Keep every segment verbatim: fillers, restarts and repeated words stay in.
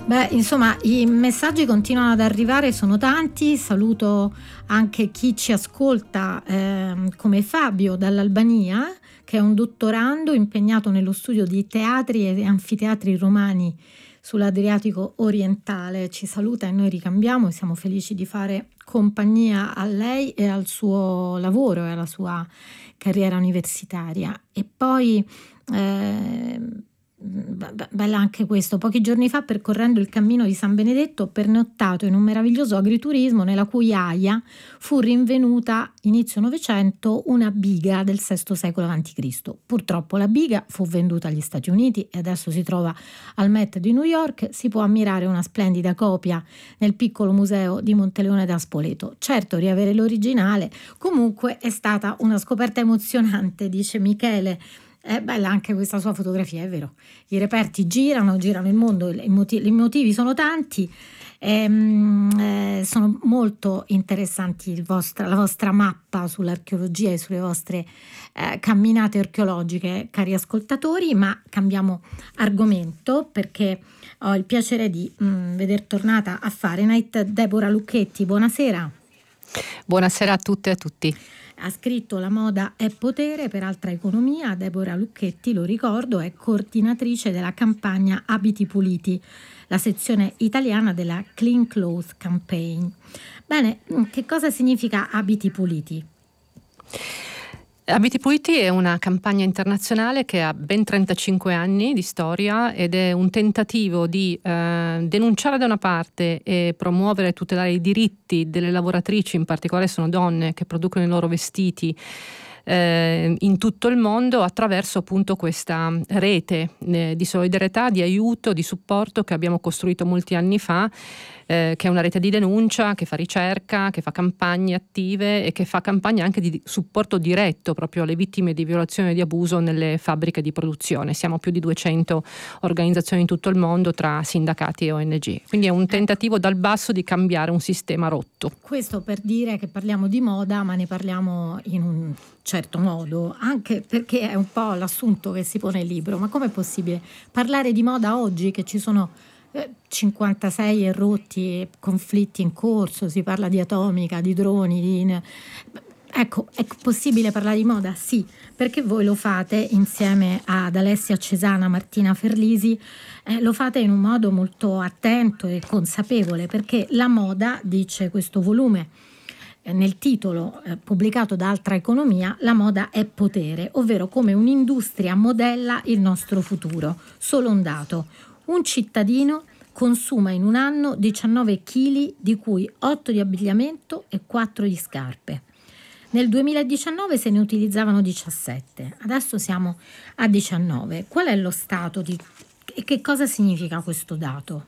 Beh, insomma, i messaggi continuano ad arrivare, sono tanti. Saluto anche chi ci ascolta, ehm, come Fabio dall'Albania, che è un dottorando impegnato nello studio di teatri e anfiteatri romani sull'Adriatico orientale. Ci saluta e noi ricambiamo e siamo felici di fare compagnia a lei e al suo lavoro e alla sua carriera universitaria. E poi eh, bella anche questo: pochi giorni fa, percorrendo il cammino di San Benedetto, ho pernottato in un meraviglioso agriturismo nella cui aia fu rinvenuta inizio Novecento una biga del sesto secolo avanti Cristo. Purtroppo la biga fu venduta agli Stati Uniti e adesso si trova al Met di New York. Si può ammirare una splendida copia nel piccolo museo di Monteleone da Spoleto. Certo, riavere l'originale comunque è stata una scoperta emozionante, dice Michele. È bella anche questa sua fotografia, è vero. I reperti girano, girano il mondo, i motivi, i motivi sono tanti. Ehm, eh, sono molto interessanti il vostra, la vostra mappa sull'archeologia e sulle vostre eh, camminate archeologiche, cari ascoltatori, ma cambiamo argomento perché ho il piacere di mh, veder tornata a Fahrenheit Deborah Lucchetti. Buonasera. Buonasera a tutte e a tutti. Ha scritto La moda è potere per Altra Economia. Deborah Lucchetti, lo ricordo, è coordinatrice della campagna Abiti Puliti, la sezione italiana della Clean Clothes Campaign. Bene, che cosa significa Abiti Puliti? Abiti Puliti è una campagna internazionale che ha ben trentacinque anni di storia ed è un tentativo di eh, denunciare da una parte e promuovere e tutelare i diritti delle lavoratrici, in particolare sono donne che producono i loro vestiti eh, in tutto il mondo, attraverso appunto questa rete eh, di solidarietà, di aiuto, di supporto che abbiamo costruito molti anni fa, eh, che è una rete di denuncia, che fa ricerca, che fa campagne attive e che fa campagne anche di supporto diretto proprio alle vittime di violazione e di abuso nelle fabbriche di produzione. Siamo più di duecento organizzazioni in tutto il mondo tra sindacati e O N G. Quindi è un tentativo dal basso di cambiare un sistema rotto. Questo per dire che parliamo di moda, ma ne parliamo in un certo modo, anche perché è un po' l'assunto che si pone il libro. Ma com'è possibile parlare di moda oggi che ci sono cinquantasei erotti, conflitti in corso, si parla di atomica, di droni, di... Ecco, è possibile parlare di moda? Sì, perché voi lo fate insieme ad Alessia Cesana, Martina Ferlisi, eh, lo fate in un modo molto attento e consapevole, perché la moda, dice questo volume eh, nel titolo eh, pubblicato da Altra Economia, la moda è potere, ovvero come un'industria modella il nostro futuro. Solo un dato: un cittadino consuma in un anno diciannove chili, di cui otto di abbigliamento e quattro di scarpe. Nel duemiladiciannove se ne utilizzavano diciassette, adesso siamo a diciannove. Qual è lo stato di... e che cosa significa questo dato?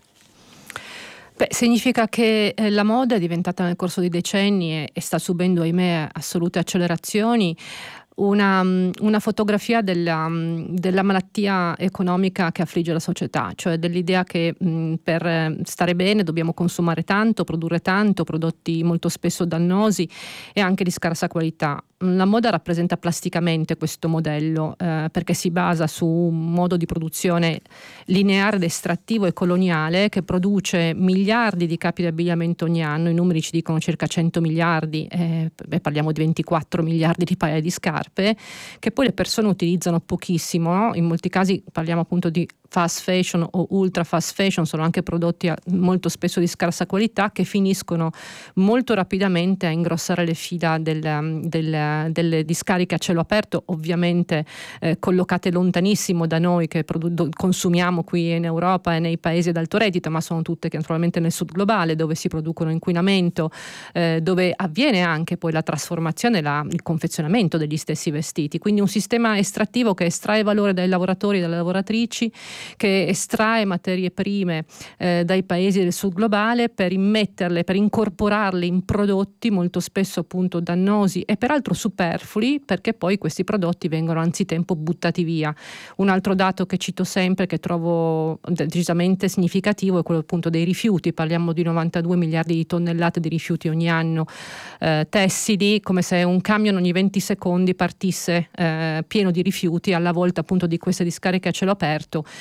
Beh, significa che eh, la moda è diventata nel corso dei decenni e, e sta subendo, ahimè, assolute accelerazioni, Una, una fotografia della, della malattia economica che affligge la società, cioè dell'idea che mh, per stare bene dobbiamo consumare tanto, produrre tanto, prodotti molto spesso dannosi e anche di scarsa qualità. La moda rappresenta plasticamente questo modello eh, perché si basa su un modo di produzione lineare ed estrattivo e coloniale che produce miliardi di capi di abbigliamento ogni anno. I numeri ci dicono circa cento miliardi, eh, beh, parliamo di ventiquattro miliardi di paia di scarpe, che poi le persone utilizzano pochissimo, no? In molti casi parliamo appunto di fast fashion o ultra fast fashion, sono anche prodotti molto spesso di scarsa qualità che finiscono molto rapidamente a ingrossare le fila del, del, delle discariche a cielo aperto, ovviamente eh, collocate lontanissimo da noi che produ- consumiamo qui in Europa e nei paesi ad alto reddito, ma sono tutte che naturalmente nel sud globale, dove si producono inquinamento, eh, dove avviene anche poi la trasformazione, la, il confezionamento degli stessi vestiti. Quindi un sistema estrattivo che estrae valore dai lavoratori e dalle lavoratrici, che estrae materie prime eh, dai paesi del sud globale per immetterle, per incorporarle in prodotti molto spesso appunto dannosi e peraltro superflui, perché poi questi prodotti vengono anzitempo buttati via. Un altro dato che cito sempre, che trovo decisamente significativo, è quello appunto dei rifiuti. Parliamo di novantadue miliardi di tonnellate di rifiuti ogni anno eh, tessili, come se un camion ogni venti secondi partisse eh, pieno di rifiuti, alla volta appunto di queste discariche a cielo aperto,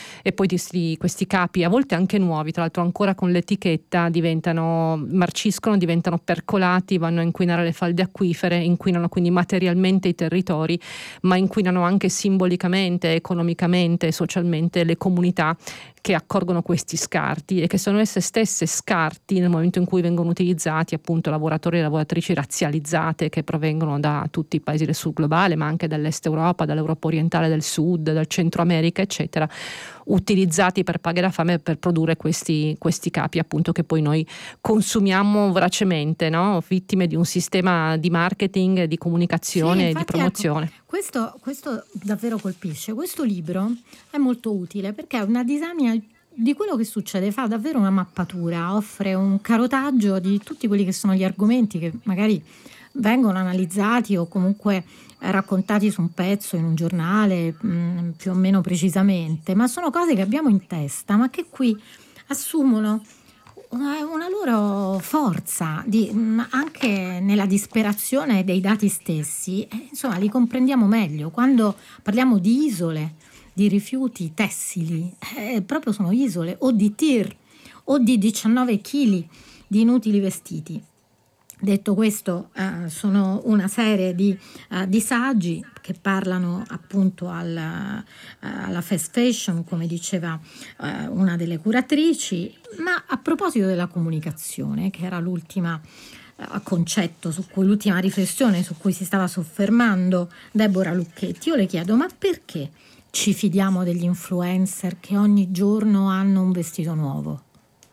e poi questi, questi capi, a volte anche nuovi, tra l'altro ancora con l'etichetta, diventano, marciscono, diventano percolati, vanno a inquinare le falde acquifere, inquinano quindi materialmente i territori, ma inquinano anche simbolicamente, economicamente e socialmente le comunità che accorgono questi scarti e che sono esse stesse scarti nel momento in cui vengono utilizzati appunto lavoratori e lavoratrici razzializzate che provengono da tutti i paesi del sud globale, ma anche dall'est Europa, dall'Europa orientale del sud, dal Centro America, eccetera, utilizzati per pagare la fame per produrre questi, questi capi appunto che poi noi consumiamo voracemente, no? Vittime di un sistema di marketing, di comunicazione Sì, e di infatti, promozione. Ecco, questo, questo davvero colpisce. Questo libro è molto utile perché è una disamina di quello che succede, fa davvero una mappatura, offre un carotaggio di tutti quelli che sono gli argomenti che magari vengono analizzati o comunque raccontati su un pezzo in un giornale mh, più o meno precisamente, ma sono cose che abbiamo in testa ma che qui assumono una, una loro forza di, mh, anche nella disperazione dei dati stessi, eh, insomma li comprendiamo meglio quando parliamo di isole, di rifiuti tessili, eh, proprio sono isole, o di tir o di diciannove chili di inutili vestiti. Detto questo, eh, sono una serie di, uh, di saggi che parlano appunto al, uh, alla fast fashion, come diceva uh, una delle curatrici, ma a proposito della comunicazione, che era l'ultima uh, concetto, su cui, l'ultima riflessione su cui si stava soffermando Deborah Lucchetti, io le chiedo, ma perché ci fidiamo degli influencer che ogni giorno hanno un vestito nuovo?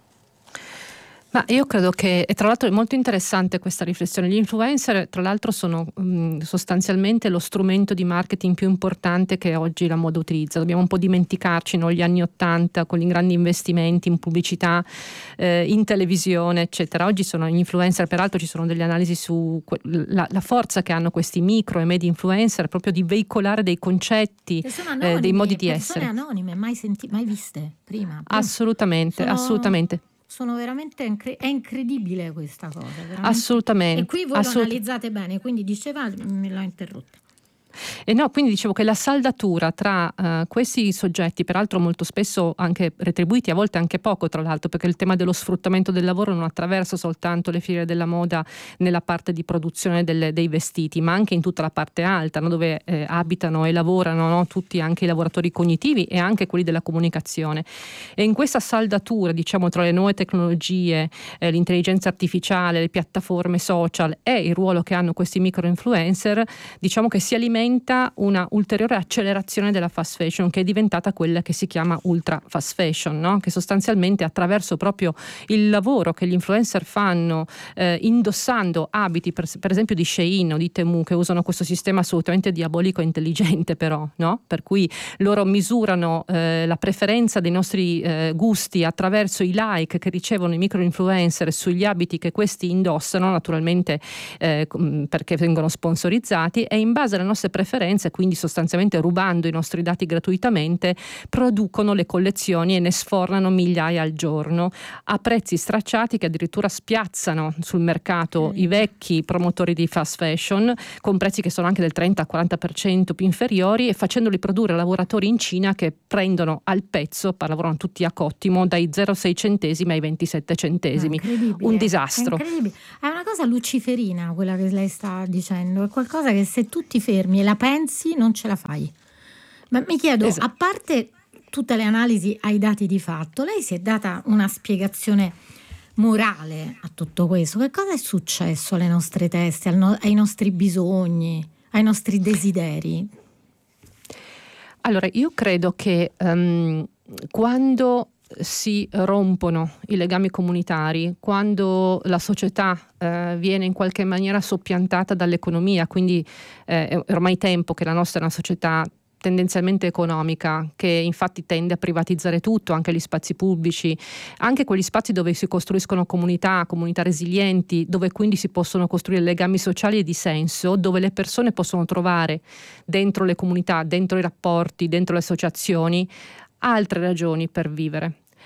Ma io credo che, e tra l'altro è molto interessante questa riflessione, gli influencer tra l'altro sono mh, sostanzialmente lo strumento di marketing più importante che oggi la moda utilizza. Dobbiamo un po' dimenticarci, no? Gli anni ottanta con i grandi investimenti in pubblicità, eh, in televisione eccetera. Oggi sono gli influencer, peraltro ci sono delle analisi su que- la, la forza che hanno questi micro e medi influencer proprio di veicolare dei concetti, anonime, eh, dei modi di persone essere. anonime, mai, senti- mai viste prima. Assolutamente, sono... assolutamente. Sono veramente incre- è incredibile questa cosa, veramente. Assolutamente. E qui voi assolut- lo analizzate bene, quindi diceva, me l'ho interrotta. E no, quindi dicevo che la saldatura tra uh, questi soggetti, peraltro molto spesso anche retribuiti, a volte anche poco tra l'altro, perché il tema dello sfruttamento del lavoro non attraversa soltanto le filiere della moda nella parte di produzione delle, dei vestiti, ma anche in tutta la parte alta, no, dove eh, abitano e lavorano, no, tutti anche i lavoratori cognitivi e anche quelli della comunicazione. E in questa saldatura, diciamo, tra le nuove tecnologie, eh, l'intelligenza artificiale, le piattaforme social e il ruolo che hanno questi micro influencer, diciamo che si alimenta una ulteriore accelerazione della fast fashion, che è diventata quella che si chiama ultra fast fashion, no? Che sostanzialmente attraverso proprio il lavoro che gli influencer fanno eh, indossando abiti per, per esempio di Shein o di Temu, che usano questo sistema assolutamente diabolico e intelligente però, no? Per cui loro misurano eh, la preferenza dei nostri eh, gusti attraverso i like che ricevono i micro influencer sugli abiti che questi indossano, naturalmente eh, perché vengono sponsorizzati, e in base alle nostre preferenze, quindi sostanzialmente rubando i nostri dati gratuitamente, producono le collezioni e ne sfornano migliaia al giorno a prezzi stracciati che addirittura spiazzano sul mercato mm. i vecchi promotori di fast fashion con prezzi che sono anche del trenta quaranta per cento più inferiori, e facendoli produrre lavoratori in Cina che prendono al pezzo, lavorano tutti a cottimo, dai zero virgola sei centesimi ai ventisette centesimi. Un disastro. È incredibile. È una cosa luciferina quella che lei sta dicendo, è qualcosa che se tu ti fermi e la pensi non ce la fai. Ma mi chiedo, esatto. A parte tutte le analisi ai dati di fatto, lei si è data una spiegazione morale a tutto questo? Che cosa è successo alle nostre teste, ai nostri bisogni, ai nostri desideri? Allora, io credo che um, quando si rompono i legami comunitari, quando la società eh, viene in qualche maniera soppiantata dall'economia, quindi eh, è ormai tempo che la nostra è una società tendenzialmente economica, che infatti tende a privatizzare tutto, anche gli spazi pubblici, anche quegli spazi dove si costruiscono comunità, comunità resilienti, dove quindi si possono costruire legami sociali e di senso, dove le persone possono trovare dentro le comunità, dentro i rapporti, dentro le associazioni, altre ragioni per vivere.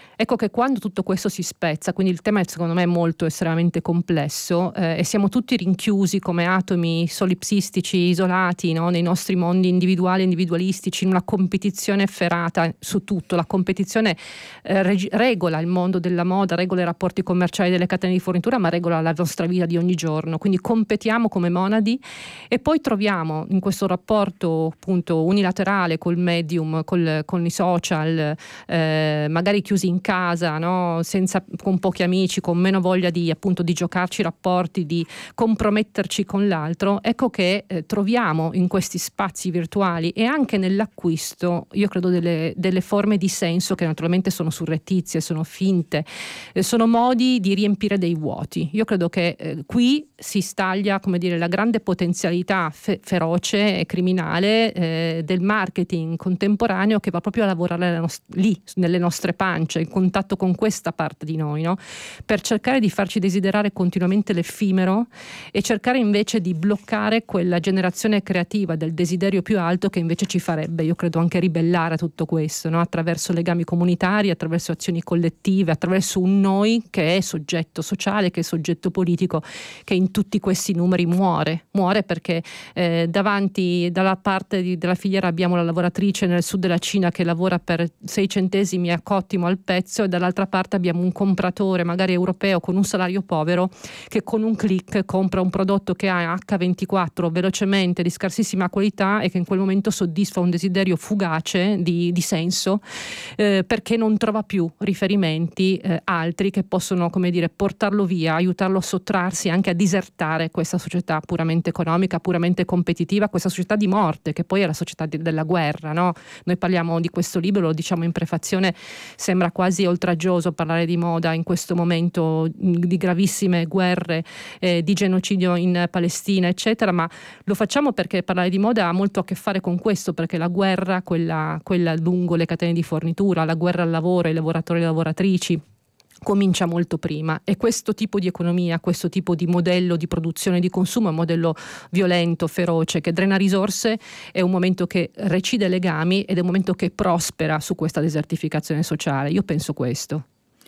Ecco che quando tutto questo si spezza, quindi il tema secondo me è molto estremamente complesso, eh, e siamo tutti rinchiusi come atomi solipsistici, isolati, no? Nei nostri mondi individuali e individualistici, in una competizione efferata su tutto. La competizione eh, reg- regola il mondo della moda, regola i rapporti commerciali delle catene di fornitura, ma regola la nostra vita di ogni giorno. Quindi competiamo come monadi e poi troviamo in questo rapporto appunto unilaterale col medium, col, con i social, eh, magari chiusi in casa, no? Senza, con pochi amici, con meno voglia di appunto di giocarci rapporti, di comprometterci con l'altro. Ecco che eh, troviamo in questi spazi virtuali e anche nell'acquisto, io credo, delle, delle forme di senso che naturalmente sono surrettizie, sono finte, eh, sono modi di riempire dei vuoti. Io credo che eh, qui si staglia, come dire, la grande potenzialità fe- feroce e criminale eh, del marketing contemporaneo, che va proprio a lavorare nost- lì, nelle nostre pance, in contatto con questa parte di noi, no? Per cercare di farci desiderare continuamente l'effimero e cercare invece di bloccare quella generazione creativa del desiderio più alto, che invece ci farebbe, io credo, anche ribellare a tutto questo, no? Attraverso legami comunitari, attraverso azioni collettive, attraverso un noi che è soggetto sociale, che è soggetto politico, che in tutti questi numeri muore, muore perché eh, davanti, dalla parte di, della filiera abbiamo la lavoratrice nel sud della Cina che lavora per sei centesimi a cottimo al pezzo, e dall'altra parte abbiamo un compratore magari europeo con un salario povero che con un click compra un prodotto che ha acca ventiquattro velocemente, di scarsissima qualità, e che in quel momento soddisfa un desiderio fugace di, di senso, eh, perché non trova più riferimenti eh, altri che possono, come dire, portarlo via, aiutarlo a sottrarsi, anche a disertare questa società puramente economica, puramente competitiva, questa società di morte che poi è la società di, della guerra, no? Noi parliamo di questo libro, lo diciamo in prefazione, sembra quasi oltraggioso parlare di moda in questo momento di gravissime guerre, eh, di genocidio in Palestina, eccetera, ma lo facciamo perché parlare di moda ha molto a che fare con questo, perché la guerra, quella, quella lungo le catene di fornitura, la guerra al lavoro, ai lavoratori e alle lavoratrici, comincia molto prima, e questo tipo di economia, questo tipo di modello di produzione e di consumo è un modello violento, feroce, che drena risorse, è un momento che recide legami ed è un momento che prospera su questa desertificazione sociale. Io penso questo.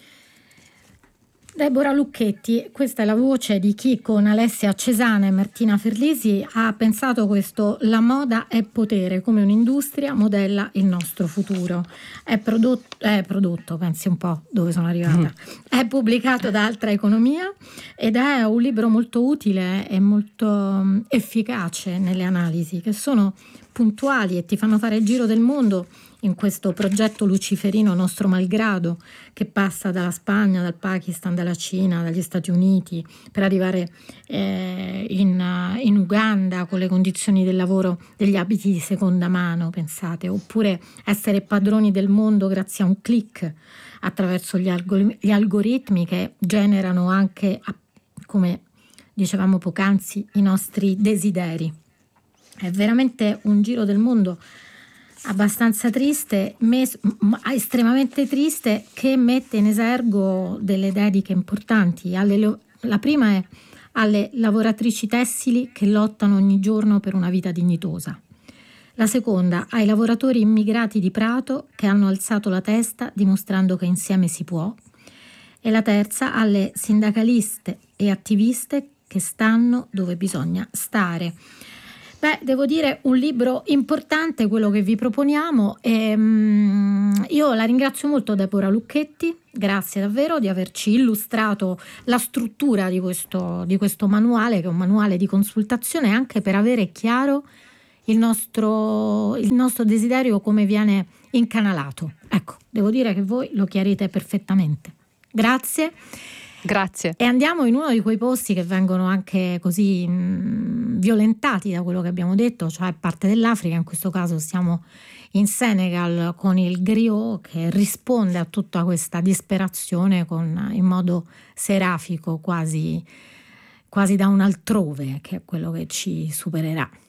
Deborah Lucchetti, questa è la voce di chi con Alessia Cesana e Martina Ferlisi ha pensato questo La moda è potere, come un'industria modella il nostro futuro. È prodotto, è prodotto, pensi un po' dove sono arrivata, mm. È pubblicato da Altra Economia ed è un libro molto utile e molto efficace nelle analisi, che sono puntuali e ti fanno fare il giro del mondo in questo progetto luciferino nostro malgrado, che passa dalla Spagna, dal Pakistan, dalla Cina, dagli Stati Uniti, per arrivare eh, in, in Uganda con le condizioni del lavoro degli abiti di seconda mano, pensate, oppure essere padroni del mondo grazie a un click attraverso gli, algor- gli algoritmi che generano anche, come dicevamo poc'anzi, i nostri desideri. È veramente un giro del mondo abbastanza triste, mes- estremamente triste, che mette in esergo delle dediche importanti. Alle, la prima è alle lavoratrici tessili che lottano ogni giorno per una vita dignitosa. La seconda ai lavoratori immigrati di Prato che hanno alzato la testa dimostrando che insieme si può. E la terza alle sindacaliste e attiviste che stanno dove bisogna stare. Beh, devo dire un libro importante quello che vi proponiamo e um, io la ringrazio molto Deborah Lucchetti, grazie davvero di averci illustrato la struttura di questo, di questo manuale, che è un manuale di consultazione anche per avere chiaro il nostro, il nostro desiderio come viene incanalato. Ecco, devo dire che voi lo chiarite perfettamente. Grazie. Grazie. E andiamo in uno di quei posti che vengono anche così mh, violentati da quello che abbiamo detto, cioè parte dell'Africa. In questo caso siamo in Senegal con il griot che risponde a tutta questa disperazione con, in modo serafico, quasi, quasi da un altrove, che è quello che ci supererà.